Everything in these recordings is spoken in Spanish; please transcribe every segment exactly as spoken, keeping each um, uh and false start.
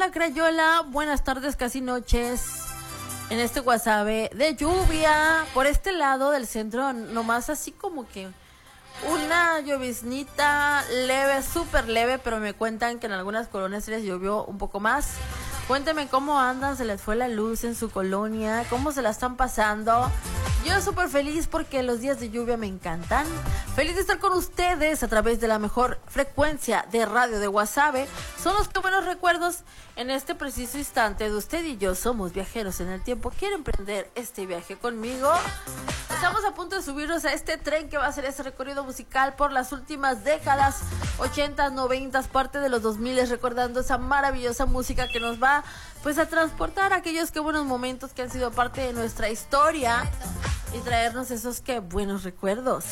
hola Crayola, buenas tardes, casi noches. En este Guasave de lluvia, por este lado del centro, nomás así como que una lloviznita leve, súper leve, pero me cuentan que en algunas colonias se les llovió un poco más. Cuéntenme cómo andan, se les fue la luz en su colonia, cómo se la están pasando. Yo súper feliz porque los días de lluvia me encantan. Feliz de estar con ustedes a través de la mejor frecuencia de radio de Guasave. Son los que buenos recuerdos en este preciso instante de usted y yo. Somos viajeros en el tiempo. ¿Quiere emprender este viaje conmigo? Estamos a punto de subirnos a este tren que va a ser ese recorrido musical por las últimas décadas, ochentas, noventas, parte de los dos miles, recordando esa maravillosa música que nos va pues a transportar a aquellos que buenos momentos que han sido parte de nuestra historia y traernos esos que buenos recuerdos.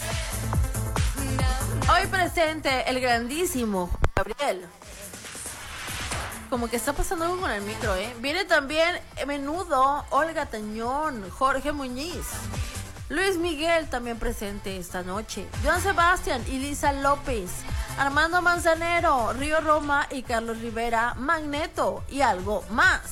Hoy presente el grandísimo Juan Gabriel. Como que está pasando algo con el micro, ¿eh? Viene también Menudo, Olga Tañón, Jorge Muñiz, Luis Miguel también presente esta noche, Joan Sebastián y Lisa López, Armando Manzanero, Río Roma y Carlos Rivera, Magneto y algo más.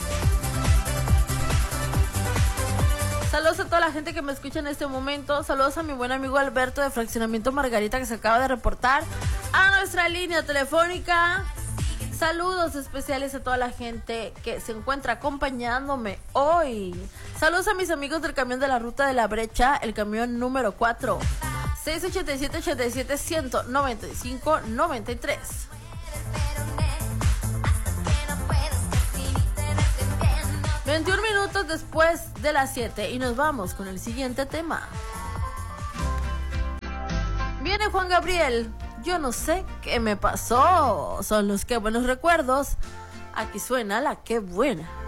Saludos a toda la gente que me escucha en este momento. Saludos a mi buen amigo Alberto de Fraccionamiento Margarita, que se acaba de reportar a nuestra línea telefónica. Saludos especiales a toda la gente que se encuentra acompañándome hoy. Saludos a mis amigos del camión de la ruta de la brecha, el camión número cuatro, seis ocho siete, ocho siete, uno nueve cinco, nueve tres. veintiún minutos después de las siete y nos vamos con el siguiente tema. Viene Juan Gabriel, yo no sé qué me pasó. Son los que buenos recuerdos. Aquí suena la que buena.